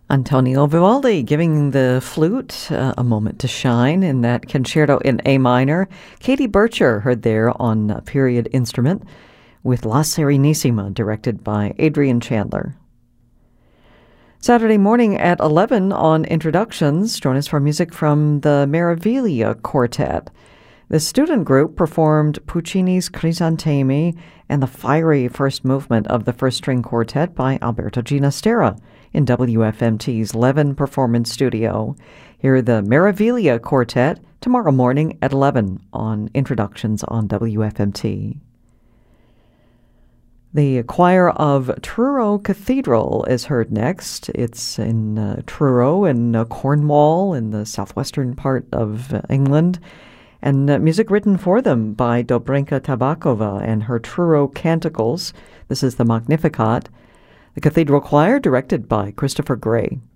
Antonio Vivaldi giving the flute a moment to shine in that concerto in A minor. Katie Bircher heard there on a period instrument with La Serenissima, directed by Adrian Chandler. Saturday morning at 11 on Introductions, join us for music from the Meraviglia Quartet. The student group performed Puccini's Crisantemi and the fiery first movement of the first string quartet by Alberto Ginastera in WFMT's Levin Performance Studio. Hear the Meraviglia Quartet tomorrow morning at 11 on Introductions on WFMT. The choir of Truro Cathedral is heard next. It's in Truro in Cornwall in the southwestern part of England. And music written for them by Dobrinka Tabakova and her Truro Canticles. This is the Magnificat. The Cathedral Choir directed by Christopher Gray.